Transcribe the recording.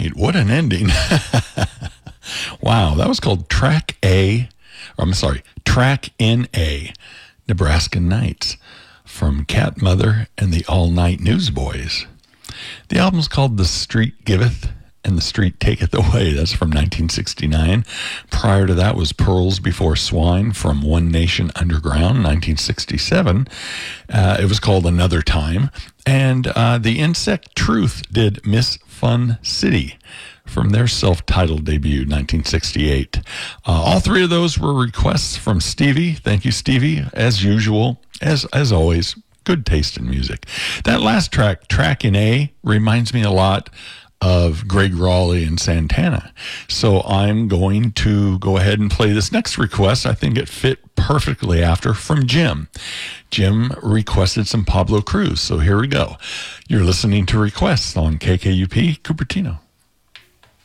night. What an ending. Wow, that was called Track NA, Nebraska Nights, from Cat Mother and the All Night Newsboys. The album's called The Street Giveth and the Street Taketh Away. That's from 1969. Prior to that was Pearls Before Swine from One Nation Underground, 1967. It was called Another Time. And the Insect Truth did Miss Fun City from their self-titled debut, 1968. All three of those were requests from Stevie. Thank you, Stevie. As usual, as always, good taste in music. That last track, Track NA, reminds me a lot of Greg Raleigh and Santana. So I'm going to go ahead and play this next request. I think it fit perfectly after, from Jim. Jim requested some Pablo Cruz. So here we go. You're listening to Requests on KKUP Cupertino.